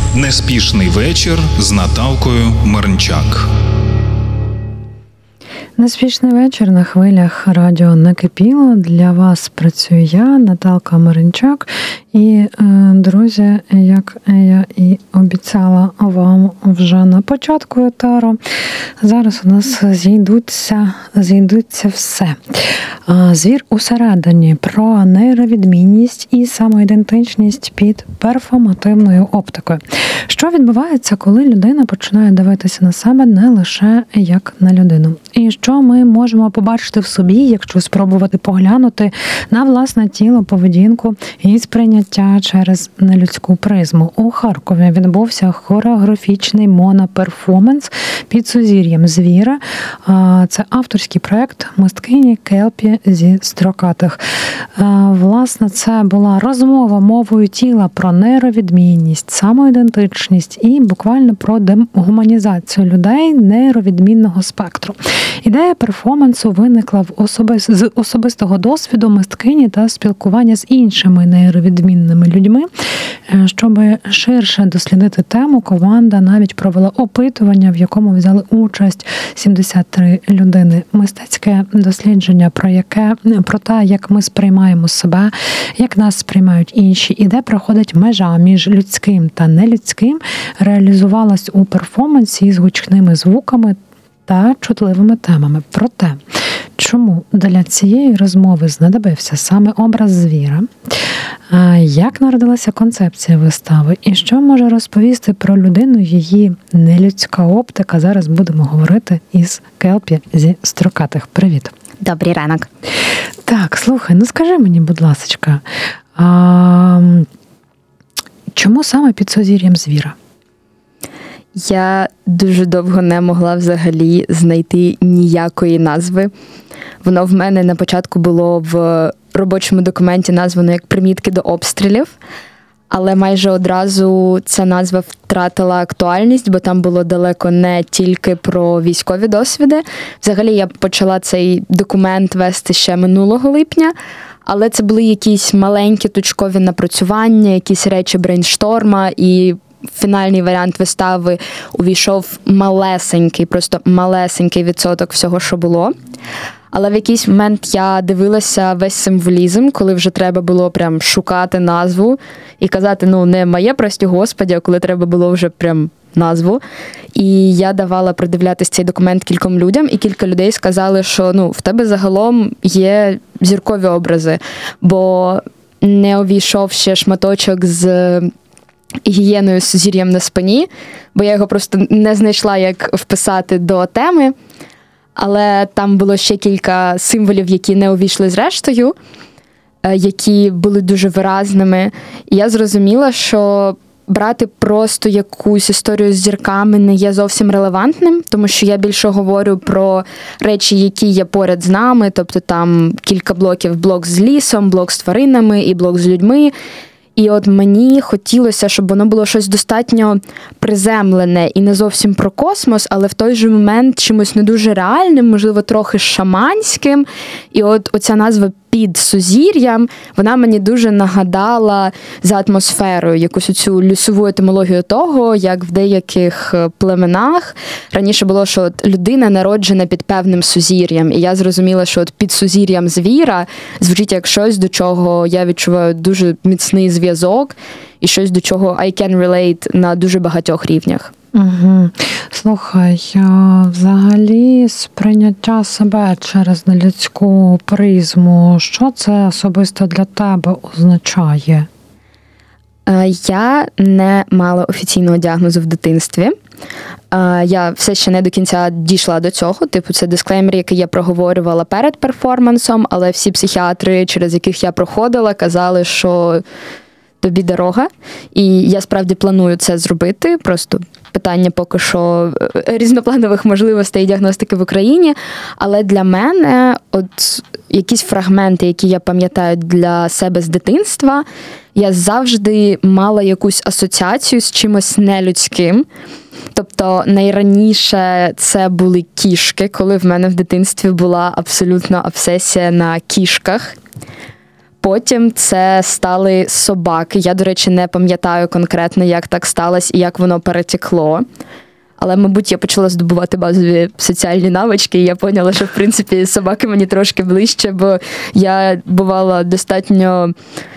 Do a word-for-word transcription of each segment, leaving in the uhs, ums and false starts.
Неспішний вечір з Наталкою Мирнчак. Неспішний вечір на хвилях радіо «Накипіло». Для вас працюю я, Наталка Мирнчак. І, друзі, як я і обіцяла вам вже на початку етеру, зараз у нас зійдуться, зійдуться все. Звір усередині, про нейровідмінність і самоідентичність під перформативною оптикою. Що відбувається, коли людина починає дивитися на себе не лише як на людину? І що ми можемо побачити в собі, якщо спробувати поглянути на власне тіло, поведінку і сприйняття через нелюдську призму? У Харкові відбувся хореографічний моноперформанс під сузір'ям звіра. Це авторський проєкт мисткині Келпі зі Строкатих. Власне, це була розмова мовою тіла про нейровідмінність, самоідентичність і буквально про дегуманізацію людей нейровідмінного спектру. Ідея перформансу виникла в особис... з особистого досвіду мисткині та спілкування з іншими нейровідмінними людьми. Щоб ширше дослідити тему, команда навіть провела опитування, в якому взяли участь сімдесят три людини. Мистецьке дослідження про яке про те, як ми сприймаємо себе, як нас сприймають інші, і де проходить межа між людським та нелюдським, реалізувалась у перформансі з гучними звуками та чутливими темами. Проте, чому для цієї розмови знадобився саме образ звіра, як народилася концепція вистави і що може розповісти про людину її нелюдська оптика, зараз будемо говорити із Келпі зі Строкатих. Привіт. Добрий ранок. Так, слухай, ну скажи мені, будь ласочка, а чому саме під сузір'ям звіра? Я дуже довго не могла взагалі знайти ніякої назви. Воно в мене на початку було в робочому документі названо як «Примітки до обстрілів», але майже одразу ця назва втратила актуальність, бо там було далеко не тільки про військові досвіди. Взагалі я почала цей документ вести ще минулого липня, але це були якісь маленькі точкові напрацювання, якісь речі брейншторма, і фінальний варіант вистави увійшов малесенький, просто малесенький відсоток всього, що було. Але в якийсь момент я дивилася весь символізм, коли вже треба було прям шукати назву і казати, ну, не моє, прості Господі, а коли треба було вже прям назву. І я давала придивлятись цей документ кільком людям, і кілька людей сказали, що, ну, в тебе загалом є зіркові образи, бо не увійшов ще шматочок з гієною з сузір'ям на спині, бо я його просто не знайшла, як вписати до теми. Але там було ще кілька символів, які не увійшли з рештою, які були дуже виразними. І я зрозуміла, що брати просто якусь історію з зірками не є зовсім релевантним, тому що я більше говорю про речі, які є поряд з нами, тобто там кілька блоків, блок з лісом, блок з тваринами і блок з людьми. І от мені хотілося, щоб воно було щось достатньо приземлене і не зовсім про космос, але в той же момент чимось не дуже реальним, можливо, трохи шаманським. І от оця назва «Під сузір'ям», вона мені дуже нагадала за атмосферою, якусь цю лісову етимологію того, як в деяких племенах раніше було, що от людина народжена під певним сузір'ям. І я зрозуміла, що от під сузір'ям звіра звучить як щось, до чого я відчуваю дуже міцний зв'язок, і щось, до чого I can relate на дуже багатьох рівнях. Угу. Слухай, взагалі сприйняття себе через нелюдську призму, що це особисто для тебе означає? Я не мала офіційного діагнозу в дитинстві. Я все ще не до кінця дійшла до цього. Типу, це дисклеймер, який я проговорювала перед перформансом, але всі психіатри, через яких я проходила, казали, що тобі дорога. І я справді планую це зробити. Просто питання поки що різнопланових можливостей діагностики в Україні. Але для мене от якісь фрагменти, які я пам'ятаю для себе з дитинства, я завжди мала якусь асоціацію з чимось нелюдським. Тобто найраніше це були кішки, коли в мене в дитинстві була абсолютна обсесія на кішках. Потім це стали собаки. Я, до речі, не пам'ятаю конкретно, як так сталося і як воно перетекло. Але, мабуть, я почала здобувати базові соціальні навички, і я поняла, що, в принципі, собаки мені трошки ближче, бо я бувала достатньо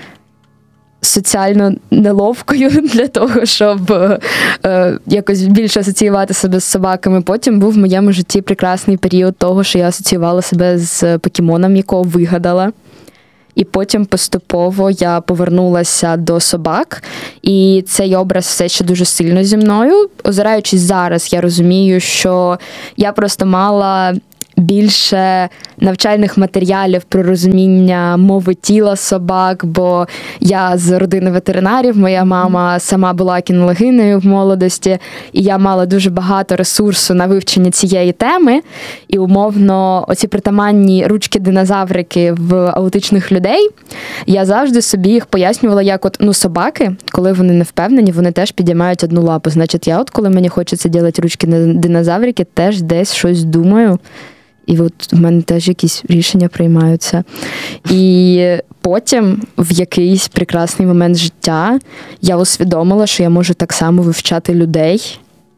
соціально неловкою для того, щоб е, якось більше асоціювати себе з собаками. Потім був в моєму житті прекрасний період того, що я асоціювала себе з покемоном, якого вигадала. І потім поступово я повернулася до собак, і цей образ все ще дуже сильно зі мною. Озираючись зараз, я розумію, що я просто мала більше навчальних матеріалів про розуміння мови тіла собак, бо я з родини ветеринарів, моя мама сама була кінологинею в молодості, і я мала дуже багато ресурсу на вивчення цієї теми, і умовно оці притаманні ручки-динозаврики в аутичних людей, я завжди собі їх пояснювала, як от, ну, собаки, коли вони не впевнені, вони теж підіймають одну лапу. Значить, я от, коли мені хочеться робити ручки-динозаврики, теж десь щось думаю, і от в мене теж якісь рішення приймаються. І потім, в якийсь прекрасний момент життя, я усвідомила, що я можу так само вивчати людей.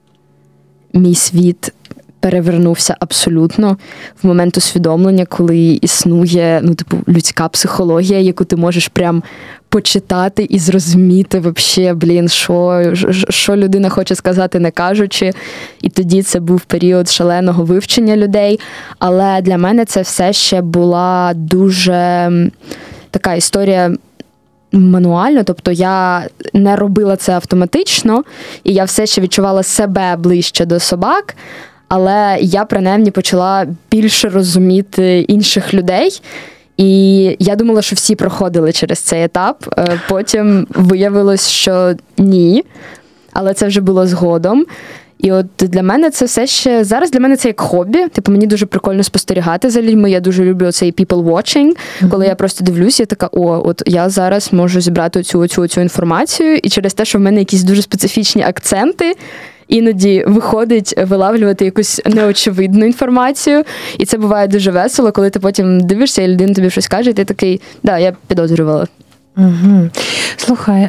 Мій світ перевернувся абсолютно в момент усвідомлення, коли існує, ну, типу, людська психологія, яку ти можеш прям почитати і зрозуміти вообще, блін, що, що людина хоче сказати, не кажучи. І тоді це був період шаленого вивчення людей. Але для мене це все ще була дуже така історія мануально, тобто я не робила це автоматично, і я все ще відчувала себе ближче до собак, але я, принаймні, почала більше розуміти інших людей. І я думала, що всі проходили через цей етап. Потім виявилось, що ні. Але це вже було згодом. І от для мене це все ще... Зараз для мене це як хобі. Типу, мені дуже прикольно спостерігати за людьми. Я дуже люблю цей people watching. Mm-hmm. Коли я просто дивлюсь, я така, о, от я зараз можу зібрати цю, цю, цю інформацію. І через те, що в мене якісь дуже специфічні акценти, іноді виходить вилавлювати якусь неочевидну інформацію. І це буває дуже весело, коли ти потім дивишся, і людина тобі щось каже, і ти такий, да, я підозрювала. Угу. Слухай,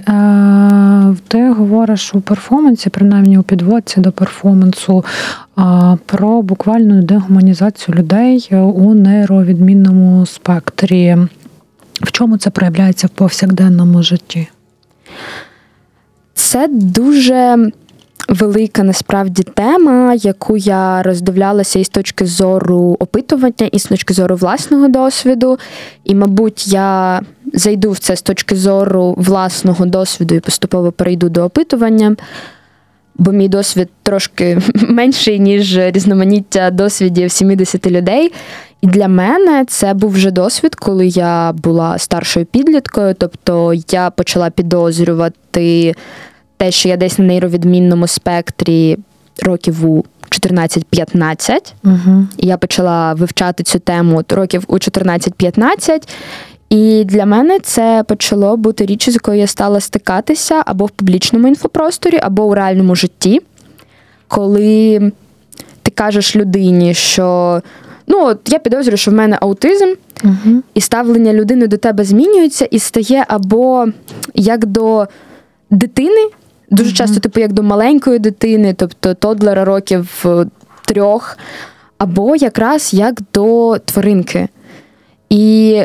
ти говориш у перформансі, принаймні у підводці до перформансу, про буквальну дегуманізацію людей у нейровідмінному спектрі. В чому це проявляється в повсякденному житті? Це дуже велика, насправді, тема, яку я роздивлялася і з точки зору опитування, і з точки зору власного досвіду. І, мабуть, я зайду в це з точки зору власного досвіду і поступово перейду до опитування, бо мій досвід трошки менший, ніж різноманіття досвідів сімдесят людей. І для мене це був вже досвід, коли я була старшою підліткою, тобто я почала підозрювати те, що я десь на нейровідмінному спектрі років у чотирнадцять-п'ятнадцять. Угу. Я почала вивчати цю тему років у чотирнадцять-п'ятнадцять. І для мене це почало бути річчю, з якою я стала стикатися або в публічному інфопросторі, або у реальному житті. Коли ти кажеш людині, що ну, от я підозрюю, що в мене аутизм, угу. і ставлення людини до тебе змінюється і стає або як до дитини, дуже mm-hmm. часто, типу, як до маленької дитини, тобто тодлера років трьох, або якраз як до тваринки. І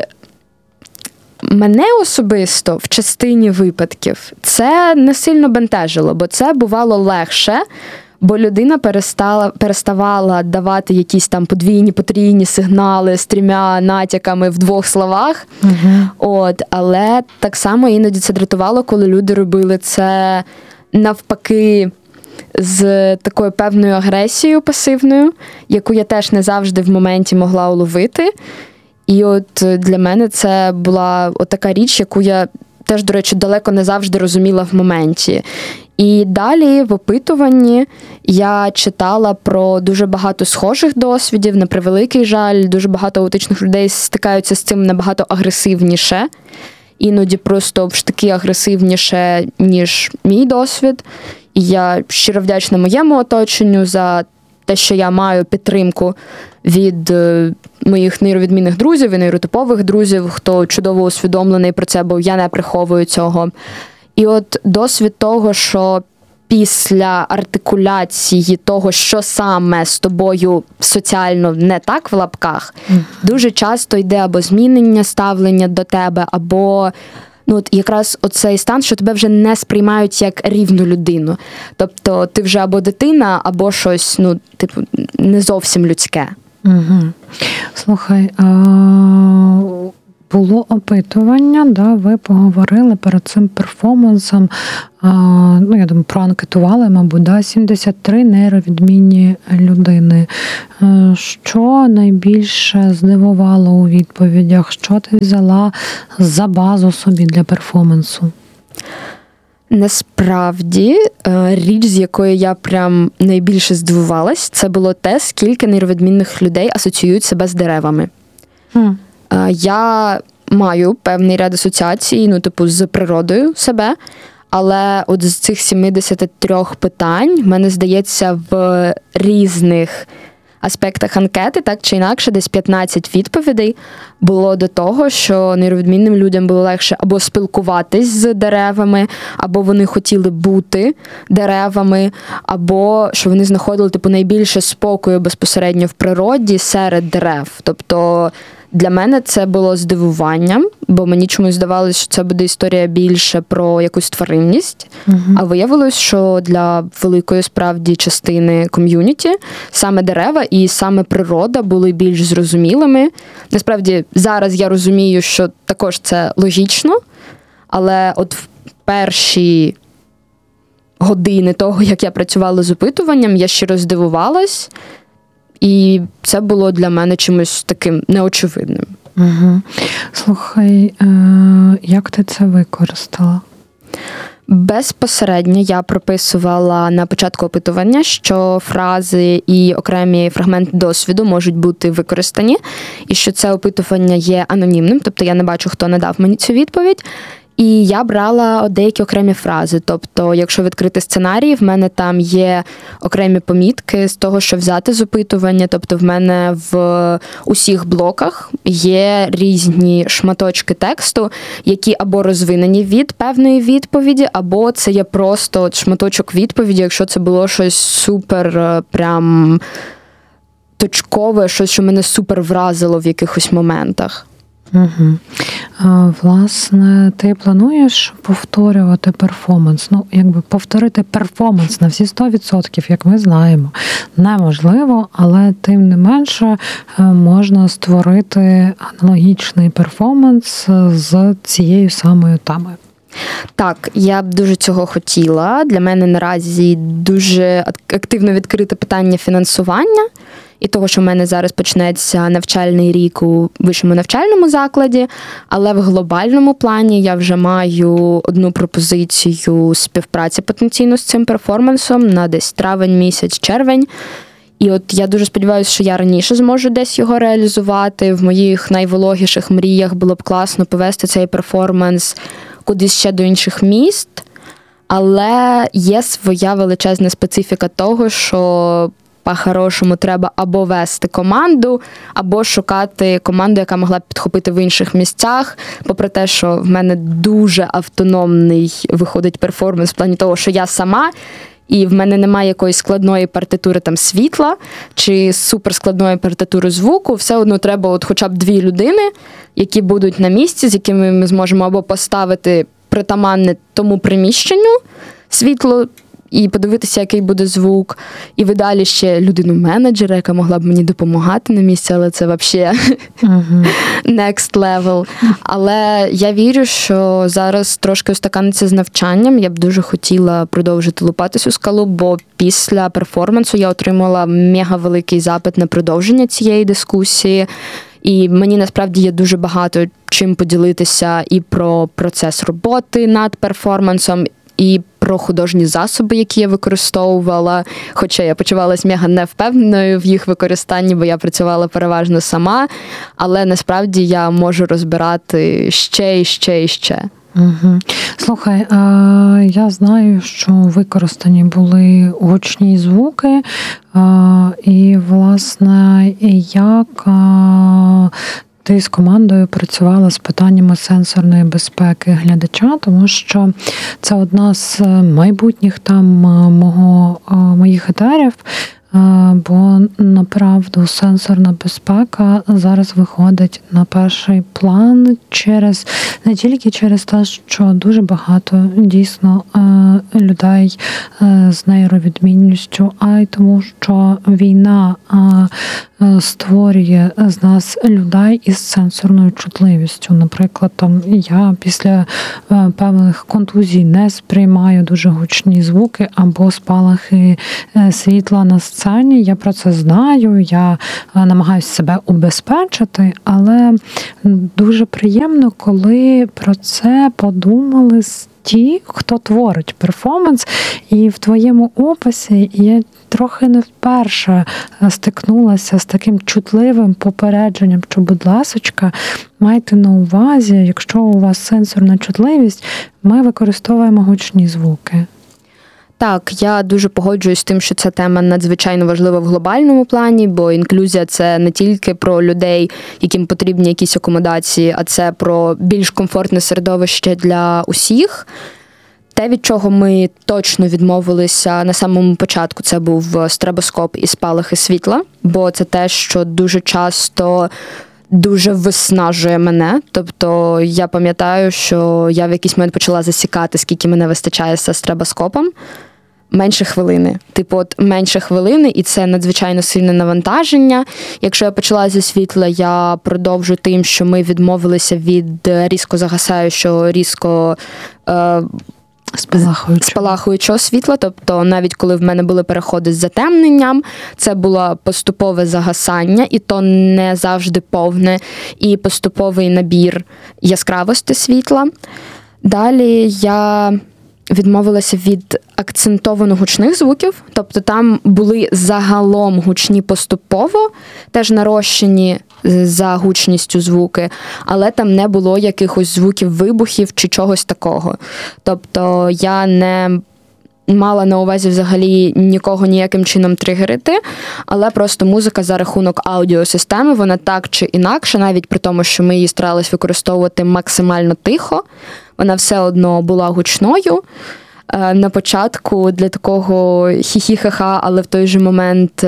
мене особисто в частині випадків це не сильно бентежило, бо це бувало легше, бо людина перестала, переставала давати якісь там подвійні, потрійні сигнали з трьома натяками в двох словах. Uh-huh. От, але так само іноді це дратувало, коли люди робили це навпаки з такою певною агресією пасивною, яку я теж не завжди в моменті могла уловити. І от для мене це була от така річ, яку я теж, до речі, далеко не завжди розуміла в моменті. І далі в опитуванні я читала про дуже багато схожих досвідів, на превеликий жаль, дуже багато аутичних людей стикаються з цим набагато агресивніше, іноді просто в штики агресивніше, ніж мій досвід. І я щиро вдячна моєму оточенню за те, що я маю підтримку від моїх нейровідмінних друзів і нейротипових друзів, хто чудово усвідомлений про це, бо я не приховую цього. І от досвід того, що після артикуляції того, що саме з тобою соціально не так в лапках, mm. дуже часто йде або змінення ставлення до тебе, або ну, от якраз оцей стан, що тебе вже не сприймають як рівну людину. Тобто ти вже або дитина, або щось, ну, типу, не зовсім людське. Угу. Слухай, а... було опитування, да, ви поговорили перед цим перформансом, а, ну, я думаю, проанкетували, мабуть, да, сімдесят три нейровідмінні людини. Що найбільше здивувало у відповідях? Що ти взяла за базу собі для перформансу? Насправді, річ, з якої я прям найбільше здивувалась, це було те, скільки нейровідмінних людей асоціюють себе з деревами. Mm. Я маю певний ряд асоціацій, ну, типу, з природою себе, але от з цих сімдесят три питань, в мене, здається, в різних аспектах анкети, так чи інакше, десь п'ятнадцять відповідей було до того, що нейровідмінним людям було легше або спілкуватись з деревами, або вони хотіли бути деревами, або що вони знаходили, типу, найбільше спокою безпосередньо в природі серед дерев. Тобто для мене це було здивуванням, бо мені чомусь здавалося, що це буде історія більше про якусь тваринність, угу. а виявилось, що для великої справді частини ком'юніті саме дерева і саме природа були більш зрозумілими. Насправді, зараз я розумію, що також це логічно, але от в перші години того, як я працювала з опитуванням, я щиро здивувалась, і це було для мене чимось таким неочевидним. Угу. Слухай, як ти це використала? Безпосередньо я прописувала на початку опитування, що фрази і окремі фрагменти досвіду можуть бути використані, і що це опитування є анонімним, тобто я не бачу, хто надав мені цю відповідь. І я брала деякі окремі фрази. Тобто, якщо відкрити сценарій, в мене там є окремі помітки з того, що взяти з опитування. Тобто, в мене в усіх блоках є різні шматочки тексту, які або розвинені від певної відповіді, або це є просто шматочок відповіді, якщо це було щось супер прям точкове, щось, що мене супер вразило в якихось моментах. Угу. А, власне, ти плануєш повторювати перформанс? Ну, якби повторити перформанс на всі сто відсотків, як ми знаємо, неможливо, але тим не менше можна створити аналогічний перформанс з цією самою темою. Так, я б дуже цього хотіла. Для мене наразі дуже активно відкрите питання фінансування і того, що в мене зараз почнеться навчальний рік у вищому навчальному закладі, але в глобальному плані я вже маю одну пропозицію співпраці потенційно з цим перформансом на десь травень місяць, червень. І от я дуже сподіваюся, що я раніше зможу десь його реалізувати. В моїх найвологіших мріях було б класно повести цей перформанс кудись ще до інших міст, але є своя величезна специфіка того, що по-хорошому треба або вести команду, або шукати команду, яка могла б підхопити в інших місцях, попри те, що в мене дуже автономний виходить перформанс в плані того, що я сама, і в мене немає якоїсь складної партитури там світла чи суперскладної партитури звуку, все одно треба от хоча б дві людини, які будуть на місці, з якими ми зможемо або поставити притаманне тому приміщенню світло і подивитися, який буде звук. І в ідеалі ще людину-менеджера, яка могла б мені допомагати на місці, але це взагалі uh-huh. next level. Але я вірю, що зараз трошки устаканиться з навчанням. Я б дуже хотіла продовжити лупати цю скалу, бо після перформансу я отримала мега-великий запит на продовження цієї дискусії. І мені насправді є дуже багато чим поділитися і про процес роботи над перформансом, і про художні засоби, які я використовувала, хоча я почувалася мега невпевненою в їх використанні, бо я працювала переважно сама, але насправді я можу розбирати ще і ще і ще. Угу. Слухай, я знаю, що використані були гучні звуки, і, власне, як ти з командою працювала з питаннями сенсорної безпеки глядача, тому що це одна з майбутніх там мого, моїх етерів, бо, направду, сенсорна безпека зараз виходить на перший план через не тільки через те, що дуже багато дійсно людей з нейровідмінністю, а й тому, що війна створює з нас людей із сенсорною чутливістю. Наприклад, там я після певних контузій не сприймаю дуже гучні звуки або спалахи світла на сцені. Я про це знаю, я намагаюся себе убезпечити, але дуже приємно, коли про це подумали ті, хто творить перформанс. І в твоєму описі я трохи не вперше стикнулася з таким чутливим попередженням, що, будь ласочка, майте на увазі, якщо у вас сенсорна чутливість, ми використовуємо гучні звуки. Так, я дуже погоджуюсь з тим, що ця тема надзвичайно важлива в глобальному плані, бо інклюзія – це не тільки про людей, яким потрібні якісь акомодації, а це про більш комфортне середовище для усіх. Те, від чого ми точно відмовилися на самому початку, це був стробоскоп і спалахи світла, бо це те, що дуже часто дуже виснажує мене. Тобто я пам'ятаю, що я в якийсь момент почала засікати, скільки мене вистачає з стробоскопом. Менше хвилини. Типу, от менше хвилини, і це надзвичайно сильне навантаження. Якщо я почала зі світла, я продовжу тим, що ми відмовилися від різко загасаючого, різко е, спалахуючого. спалахуючого світла. Тобто навіть коли в мене були переходи з затемненням, це було поступове загасання, і то не завжди повне, і поступовий набір яскравості світла. Далі я відмовилася від акцентовано гучних звуків, тобто там були загалом гучні поступово, теж нарощені за гучністю звуки, але там не було якихось звуків вибухів чи чогось такого. Тобто я не мала на увазі взагалі нікого ніяким чином тригерити, але просто музика за рахунок аудіосистеми, вона так чи інакше, навіть при тому, що ми її старались використовувати максимально тихо, вона все одно була гучною. На початку для такого хі-хі-ха-ха, але в той же момент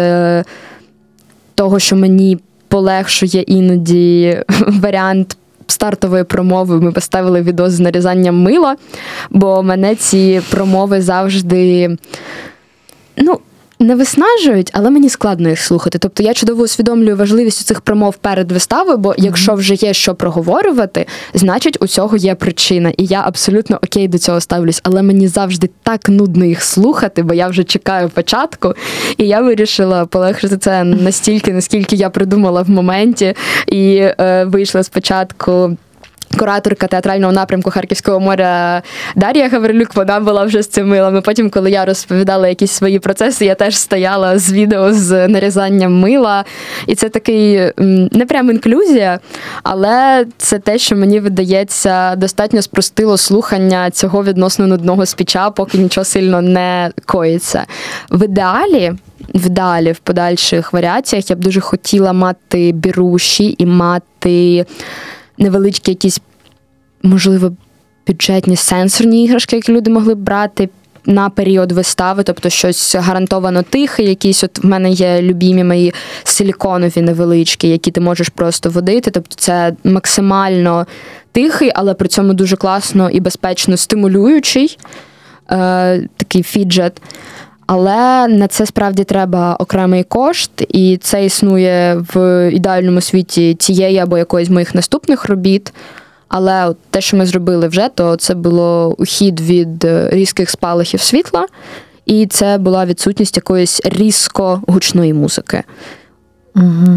того, що мені полегшує іноді варіант стартової промови, ми поставили відео з нарізанням мила, бо мене ці промови завжди, ну, не виснажують, але мені складно їх слухати. Тобто я чудово усвідомлюю важливість цих промов перед виставою, бо mm-hmm. якщо вже є що проговорювати, значить у цього є причина. І я абсолютно окей до цього ставлюсь. Але мені завжди так нудно їх слухати, бо я вже чекаю початку. І я вирішила полегшити це настільки, наскільки я придумала в моменті. І е, вийшла спочатку кураторка театрального напрямку Харківського моря Дар'я Гаврилюк, вона була вже з цим милом. І потім, коли я розповідала якісь свої процеси, я теж стояла з відео з нарізанням мила. І це такий, не прям інклюзія, але це те, що мені видається, достатньо спростило слухання цього відносно нудного спіча, поки нічого сильно не коїться. В ідеалі, в ідеалі, в подальших варіаціях я б дуже хотіла мати біруші і мати невеличкі якісь, можливо, бюджетні сенсорні іграшки, які люди могли б брати на період вистави, тобто щось гарантовано тихе, якісь, от в мене є любімі мої силіконові невеличкі, які ти можеш просто водити, тобто це максимально тихий, але при цьому дуже класно і безпечно стимулюючий е, такий фіджет. Але на це справді треба окремий кошт, і це існує в ідеальному світі цієї або якоїсь з моїх наступних робіт. Але от те, що ми зробили вже, то це було ухід від різких спалахів світла, і це була відсутність якоїсь різко гучної музики. Угу.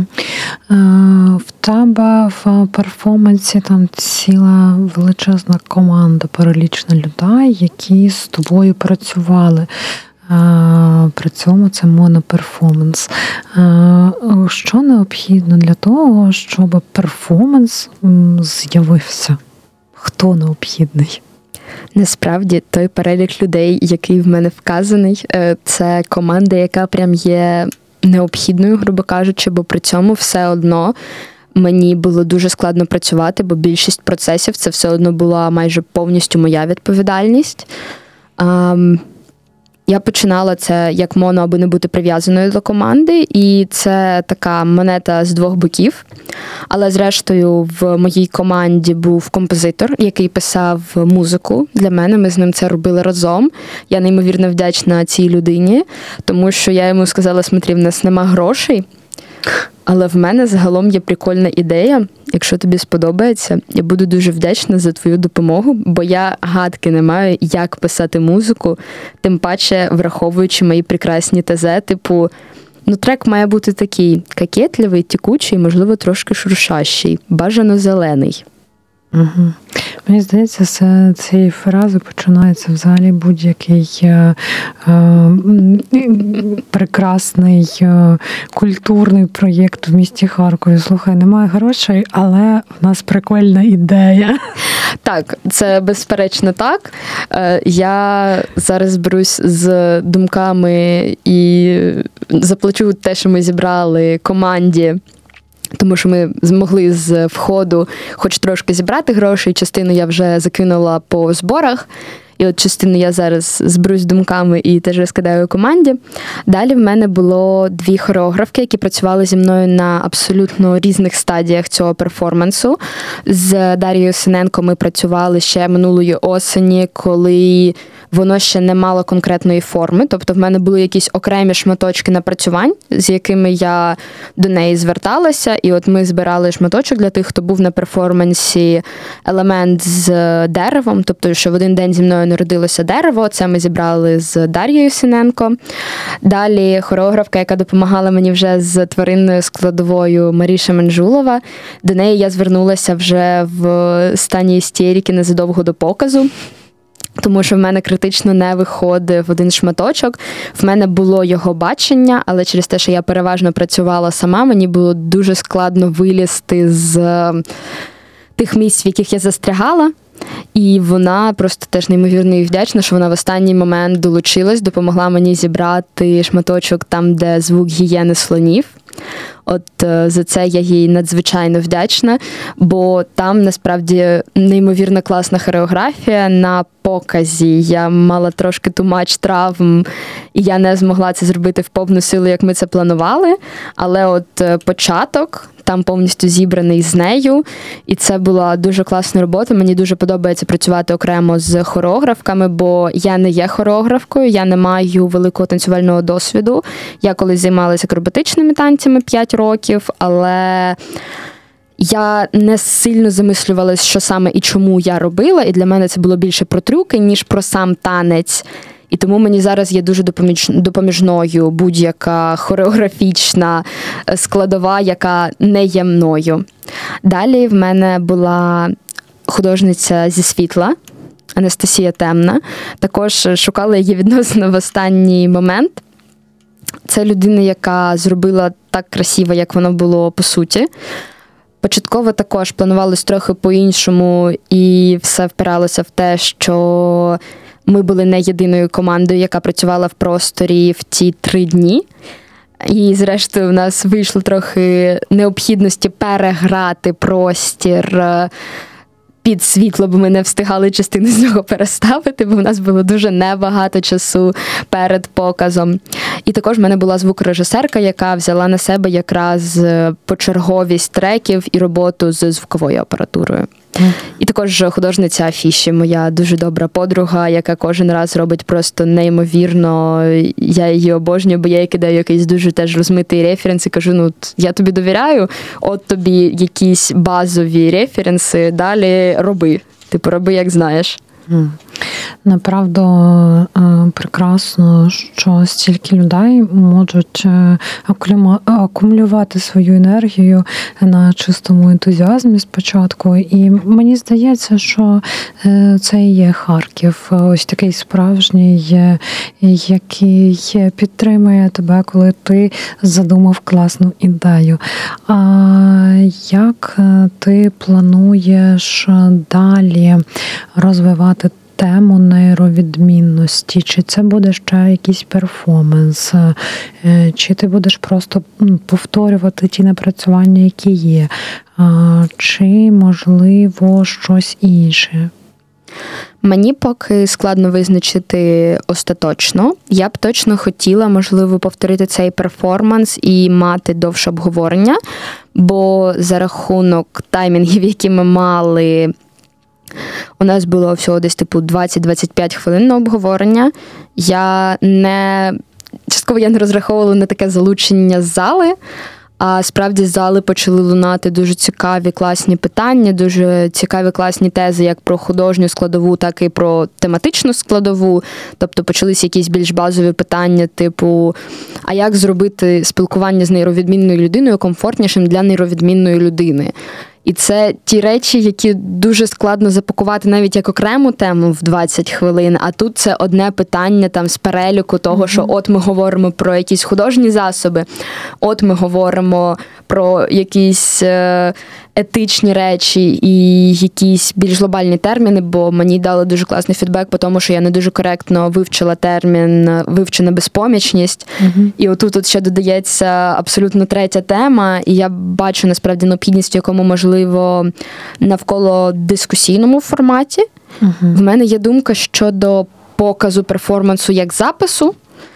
В тебе в перформансі там ціла величезна команда, перелічна людей, які з тобою працювали. При цьому це моноперформанс. Що необхідно для того, щоб перформанс з'явився? хто необхідний? Насправді, той перелік людей, який в мене вказаний, це команда, яка прям є необхідною, грубо кажучи, бо при цьому все одно мені було дуже складно працювати, бо більшість процесів це все одно була майже повністю моя відповідальність. Я починала це як моно, аби не бути прив'язаною до команди, і це така монета з двох боків. Але зрештою в моїй команді був композитор, який писав музику для мене. Ми з ним це робили разом. Я неймовірно вдячна цій людині, тому що я йому сказала: смотри, в нас нема грошей, але в мене загалом є прикольна ідея. Якщо тобі сподобається, я буду дуже вдячна за твою допомогу, бо я гадки не маю, як писати музику, тим паче враховуючи мої прекрасні тези, типу, ну трек має бути такий кокетливий, текучий, можливо, трошки шуршащий, бажано зелений. Угу. Мені здається, з цієї фрази починається взагалі будь-який е, е, прекрасний е, культурний проєкт в місті Харкові. Слухай, немає грошей, але в нас прикольна ідея. Так, це безперечно так. Е, я зараз берусь з думками і заплачу те, що ми зібрали команді, тому що ми змогли з входу хоч трошки зібрати гроші, частину я вже закинула по зборах, і от частину я зараз зберусь думками і теж розкидаю команді. Далі в мене було дві хореографки, які працювали зі мною на абсолютно різних стадіях цього перформансу. З Дар'єю Синенко ми працювали ще минулої осені, коли воно ще не мало конкретної форми. Тобто в мене були якісь окремі шматочки напрацювань, з якими я до неї зверталася. І от ми збирали шматочок для тих, хто був на перформансі, елемент з деревом. Тобто, що в один день зі мною народилося дерево. Це ми зібрали з Дар'єю Синенко. Далі хореографка, яка допомагала мені вже з тваринною складовою, Маріша Менжулова. До неї я звернулася вже в стані істерики незадовго до показу, тому що в мене критично не виходив один шматочок. В мене було його бачення, але через те, що я переважно працювала сама, мені було дуже складно вилізти з тих місць, в яких я застрягала. І вона просто теж неймовірно і вдячна, що вона в останній момент долучилась, допомогла мені зібрати шматочок там, де звук гієни слонів. От за це я їй надзвичайно вдячна, бо там насправді неймовірно класна хореографія. На показі я мала трошки тумач травм, і я не змогла це зробити в повну силу, як ми це планували. Але от початок там повністю зібраний з нею, і це була дуже класна робота. Мені дуже подобається працювати окремо з хореографками, бо я не є хореографкою, я не маю великого танцювального досвіду. Я колись займалася акробатичними танцями п'ять років, але я не сильно замислювалась, що саме і чому я робила, і для мене це було більше про трюки, ніж про сам танець. І тому мені зараз є дуже допоміж... допоміжною будь-яка хореографічна складова, яка не є мною. Далі в мене була художниця зі світла, Анастасія Темна. Також шукала її відносно в останній момент. Це людина, яка зробила так красиво, як воно було по суті. Початково також планувалось трохи по-іншому, і все впиралося в те, що ми були не єдиною командою, яка працювала в просторі в ті три дні. І зрештою в нас вийшло трохи необхідності переграти простір під світло, бо ми не встигали частину з нього переставити, бо в нас було дуже небагато часу перед показом. І також в мене була звукорежисерка, яка взяла на себе якраз почерговість треків і роботу з звуковою апаратурою. Mm. І також художниця Афіші, моя дуже добра подруга, яка кожен раз робить просто неймовірно. Я її обожнюю, бо я їй кидаю якийсь дуже теж розмитий референс і кажу, ну, я тобі довіряю, от тобі якісь базові референси, далі роби. Типу, роби, як знаєш. Mm. Направду прекрасно, що стільки людей можуть акумулювати свою енергію на чистому ентузіазмі спочатку. І мені здається, що це і є Харків, ось такий справжній, який підтримує тебе, коли ти задумав класну ідею. А як ти плануєш далі розвивати тему нейровідмінності? Чи це буде ще якийсь перформанс? Чи ти будеш просто повторювати ті напрацювання, які є? Чи, можливо, щось інше? Мені поки складно визначити остаточно. Я б точно хотіла, можливо, повторити цей перформанс і мати довше обговорення, бо за рахунок таймінгів, які ми мали, у нас було всього десь типу двадцять-двадцять п'ять хвилин на обговорення. Я не... Частково я не розраховувала на таке залучення з зали, а справді з зали почали лунати дуже цікаві, класні питання, дуже цікаві, класні тези як про художню складову, так і про тематичну складову. Тобто почалися якісь більш базові питання, типу, а як зробити спілкування з нейровідмінною людиною комфортнішим для нейровідмінної людини? І це ті речі, які дуже складно запакувати навіть як окрему тему в двадцять хвилин, а тут це одне питання там з переліку того, mm-hmm. що от ми говоримо про якісь художні засоби, от ми говоримо про якісь етичні речі і якісь більш глобальні терміни, бо мені дали дуже класний фідбек по тому, що я не дуже коректно вивчила термін «вивчена безпомічність». Mm-hmm. І отут тут ще додається абсолютно третя тема, і я бачу насправді необхідність, в якому можливо навколо дискусійному форматі. Uh-huh. В мене є думка щодо показу перформансу як запису,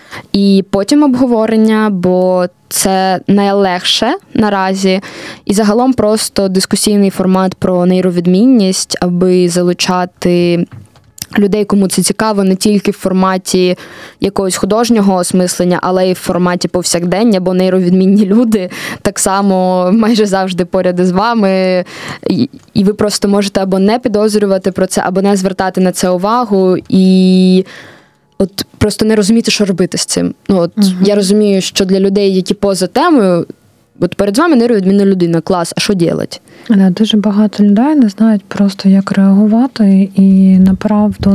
і потім обговорення, бо це найлегше наразі. І загалом просто дискусійний формат про нейровідмінність, аби залучати людей, кому це цікаво, не тільки в форматі якогось художнього осмислення, але й в форматі повсякдення, бо нейровідмінні люди так само майже завжди поряд із вами, і ви просто можете або не підозрювати про це, або не звертати на це увагу, і от просто не розуміти, що робити з цим. Ну, от угу. Я розумію, що для людей, які поза темою, от перед вами нейровідмінна людина, клас, а що робити? Да, дуже багато людей не знають просто, як реагувати, і направду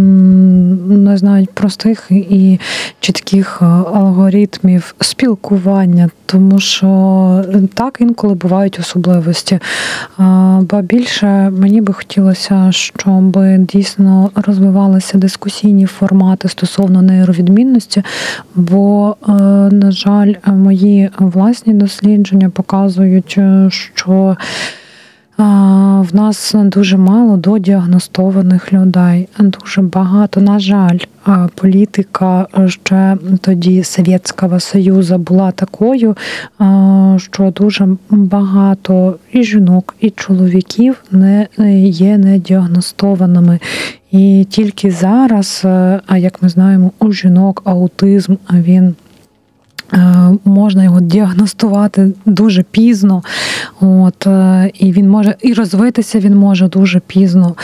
не знають простих і чітких алгоритмів спілкування, тому що так інколи бувають особливості. Ба більше мені би хотілося, щоб дійсно розвивалися дискусійні формати стосовно нейровідмінності, бо, на жаль, мої власні дослідження показують, що в нас дуже мало додіагностованих людей, дуже багато. На жаль, політика ще тоді Совєтського Союзу була такою, що дуже багато і жінок, і чоловіків не є недіагностованими. І тільки зараз, а як ми знаємо, у жінок аутизм, він можна його діагностувати дуже пізно, от, і він може, і розвитися він може дуже пізно.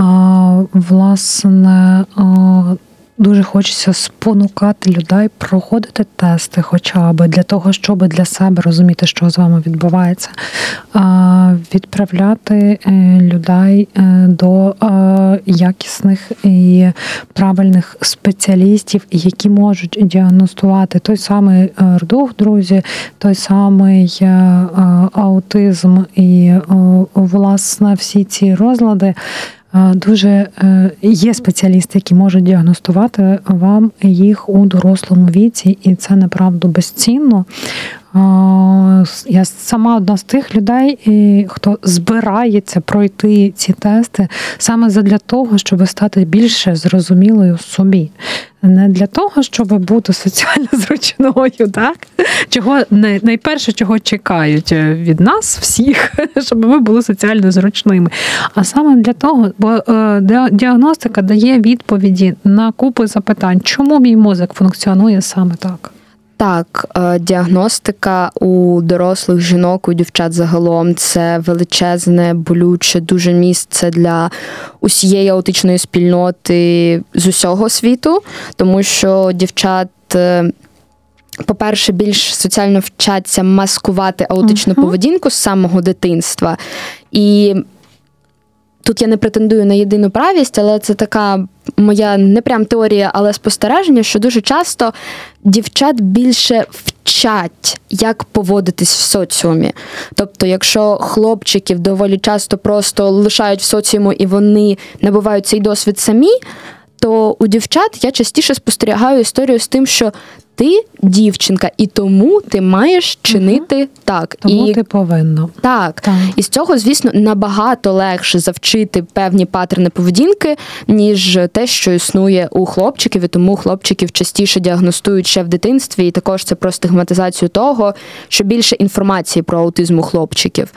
Власне, дуже хочеться спонукати людей проходити тести хоча б для того, щоб для себе розуміти, що з вами відбувається. Відправляти людей до якісних і правильних спеціалістів, які можуть діагностувати той самий рдух, друзі, той самий аутизм і, власне, всі ці розлади. Дуже є спеціалісти, які можуть діагностувати вам їх у дорослому віці, і це направду безцінно. Я сама одна з тих людей, хто збирається пройти ці тести саме задля того, щоб стати більше зрозумілою собі. Не для того, щоб бути соціально зручною, так? Чого найперше, чого чекають від нас всіх, щоб ми були соціально зручними. А саме для того, бо діагностика дає відповіді на купу запитань, чому мій мозок функціонує саме так. Так, діагностика у дорослих жінок, у дівчат загалом – це величезне, болюче дуже місце для усієї аутичної спільноти з усього світу, тому що дівчат, по-перше, більш соціально вчаться маскувати аутичну uh-huh. поведінку з самого дитинства. І тут я не претендую на єдину правість, але це така моя не прям теорія, але спостереження, що дуже часто дівчат більше вчать, як поводитись в соціумі. Тобто, якщо хлопчиків доволі часто просто лишають в соціуму і вони набувають цей досвід самі, то у дівчат я частіше спостерігаю історію з тим, що ти дівчинка, і тому ти маєш чинити угу. так. Тому і... ти повинна. Так. так. І з цього, звісно, набагато легше завчити певні паттерни поведінки, ніж те, що існує у хлопчиків, і тому хлопчиків частіше діагностують ще в дитинстві, і також це про стигматизацію того, що більше інформації про аутизм у хлопчиків.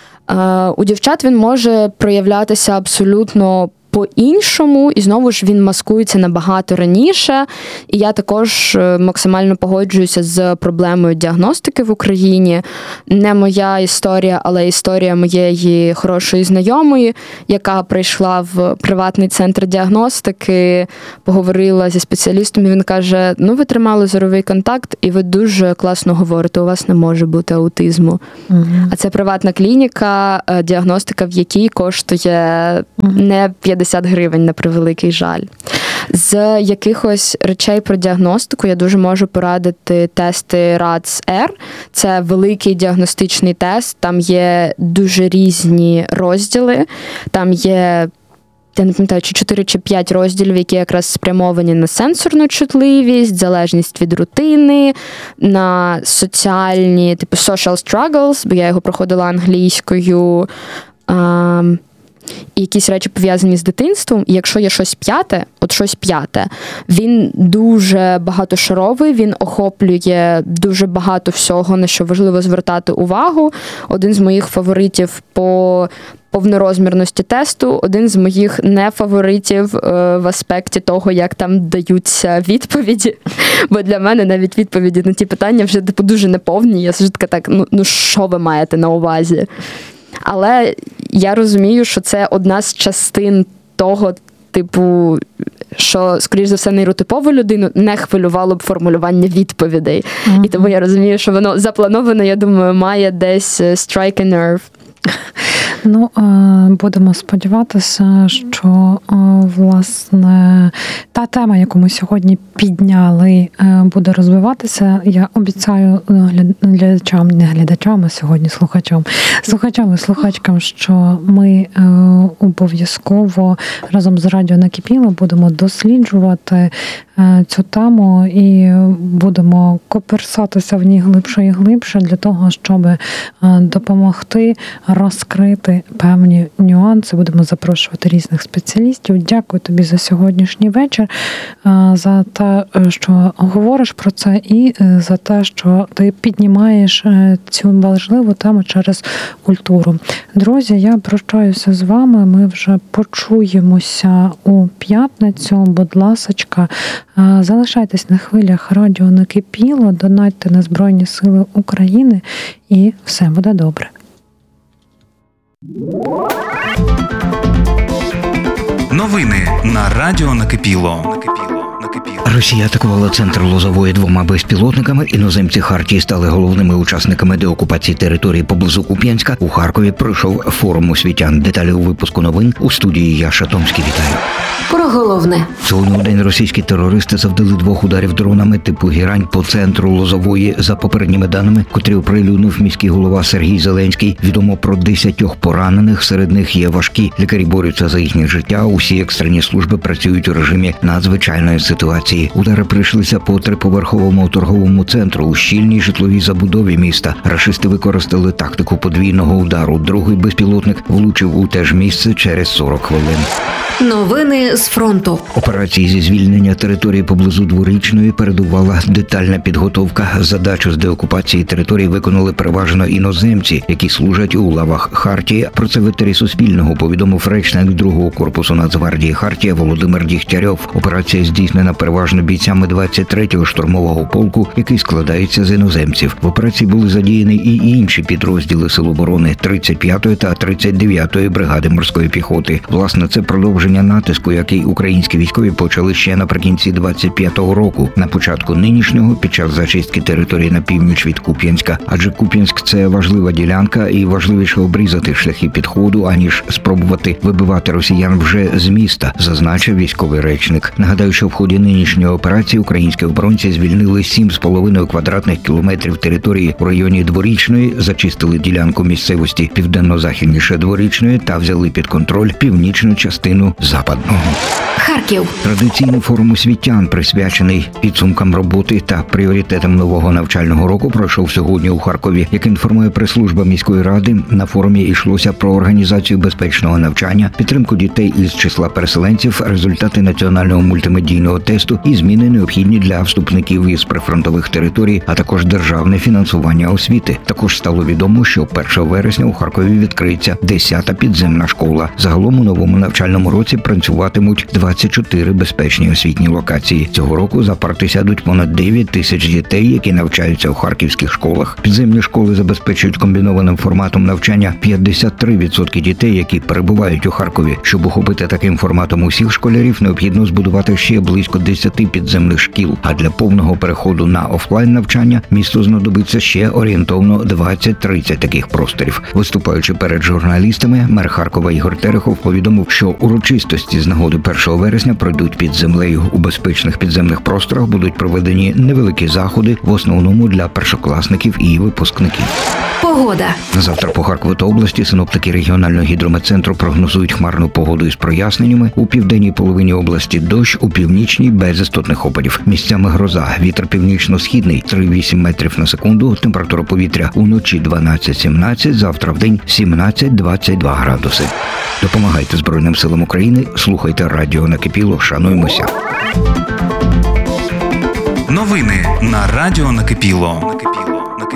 У дівчат він може проявлятися абсолютно по-іншому, і знову ж він маскується набагато раніше. І я також максимально погоджуюся з проблемою діагностики в Україні. Не моя історія, але історія моєї хорошої знайомої, яка прийшла в приватний центр діагностики, поговорила зі спеціалістом, і він каже: ну, ви тримали зоровий контакт, і ви дуже класно говорите, у вас не може бути аутизму. Угу. А це приватна клініка, діагностика в якій коштує угу. не п'ятдесят гривень, на превеликий жаль. З якихось речей про діагностику я дуже можу порадити тести РАДС-Р. Це великий діагностичний тест, там є дуже різні розділи, там є, я не пам'ятаю, чи чотири чи п'ять розділів, які якраз спрямовані на сенсорну чутливість, залежність від рутини, на соціальні, типу social struggles, бо я його проходила англійською, а, і якісь речі пов'язані з дитинством. І якщо є щось п'яте, от щось п'яте, він дуже багатошаровий, він охоплює дуже багато всього, на що важливо звертати увагу. Один з моїх фаворитів по повнорозмірності тесту, один з моїх нефаворитів в аспекті того, як там даються відповіді. Бо для мене навіть відповіді на ті питання вже типу дуже неповні. Я завжди така, так, ну, ну що ви маєте на увазі? Але я розумію, що це одна з частин того, типу, що, скоріш за все, нейротипову людину не хвилювало б формулювання відповідей. Mm-hmm. І тому я розумію, що воно заплановане, я думаю, має десь strike a nerve. Ну, будемо сподіватися, що, власне, та тема, яку ми сьогодні підняли, буде розвиватися. Я обіцяю глядачам, не глядачам, а сьогодні слухачам, слухачам і слухачкам, що ми обов'язково разом з Радіо Накипіло будемо досліджувати цю тему і будемо коперсатися в ній глибше і глибше для того, щоб допомогти розкрити певні нюанси. Будемо запрошувати різних спеціалістів. Дякую тобі за сьогоднішній вечір, за те, що говориш про це, і за те, що ти піднімаєш цю важливу тему через культуру. Друзі, я прощаюся з вами. Ми вже почуємося у п'ятницю. Будь ласочка, залишайтесь на хвилях Радіо Накипіло, донатьте на Збройні Сили України, і все буде добре. Новини на Радіо Накипіло. Росія атакувала центр Лозової двома безпілотниками. Іноземці Хартії стали головними учасниками деокупації території поблизу Куп'янська. У Харкові пройшов форум освітян. Деталі у випуску новин у студії Яша Томський. Вітаю. Про головне. Сьогодні у день російські терористи завдали двох ударів дронами типу «Гірань» по центру Лозової. За попередніми даними, котрі оприлюднив міський голова Сергій Зеленський, відомо про десятьох поранених, серед них є важкі. Лікарі борються за їхнє життя, усі екстрені служби працюють у режимі надзвичайної ситуації. Удари прийшлися по триповерховому торговому центру у щільній житловій забудові міста. Рашисти використали тактику подвійного удару. Другий безпілотник влучив у те ж місце через сорок хвилин. Новини з фронту. Операції зі звільнення території поблизу Дворічної передувала детальна підготовка. Задачу з деокупації території виконали переважно іноземці, які служать у лавах Хартії. Про це в етері Суспільного повідомив речник другого корпусу Нацгвардії Хартія Володимир Дігтярьов. Операція здійснена створена переважно бійцями двадцять третього штурмового полку, який складається з іноземців. В операції були задіяні і інші підрозділи Сил оборони тридцять п'ятої та тридцять дев'ятої бригади морської піхоти. Власне, це продовження натиску, який українські військові почали ще наприкінці двадцять п'ятого року, на початку нинішнього, під час зачистки території на північ від Куп'янська. Адже Куп'янськ – це важлива ділянка і важливіше обрізати шляхи підходу, аніж спробувати вибивати росіян вже з міста, зазначив військовий речник. Нагадаю, що в ході нинішньої операції українські оборонці звільнили сім з половиною квадратних кілометрів території у районі Дворічної, зачистили ділянку місцевості південно-західніше Дворічної та взяли під контроль північну частину Западного. Харків. Традиційний форум освітян, присвячений підсумкам роботи та пріоритетам нового навчального року, пройшов сьогодні у Харкові. Як інформує прес-служба міської ради, на форумі йшлося про організацію безпечного навчання, підтримку дітей із числа переселенців, результати національного мультимедійного тесту і зміни, необхідні для вступників із прифронтових територій, а також державне фінансування освіти. Також стало відомо, що першого вересня у Харкові відкриється десята підземна школа. Загалом у новому навчальному році працюватимуть двадцять чотири безпечні освітні локації. Цього року за парти сядуть понад дев'ять тисяч дітей, які навчаються у харківських школах. Підземні школи забезпечують комбінованим форматом навчання п'ятдесят три відсотки дітей, які перебувають у Харкові. Щоб охопити таким форматом усіх школярів, необхідно збудувати ще близько десяти підземних шкіл. А для повного переходу на офлайн навчання місту знадобиться ще орієнтовно двадцять-тридцять таких просторів. Виступаючи перед журналістами, мер Харкова Ігор Терехов повідомив, що урочистості з нагоди першого вересня пройдуть під землею. У безпечних підземних просторах будуть проведені невеликі заходи, в основному для першокласників і випускників. Погода. На завтра по Харкову та області синоптики регіонального гідрометцентру прогнозують хмарну погоду із проясненнями. У південній половині області дощ, у північній без істотних опадів. Місцями гроза. Вітер північно-східний три-вісім метрів на секунду. Температура повітря уночі дванадцять-сімнадцять, завтра вдень сімнадцять-двадцять два градуси. Допомагайте Збройним силам України, слухайте радіо Накипіло, шануємося. Новини на радіо Накипіло.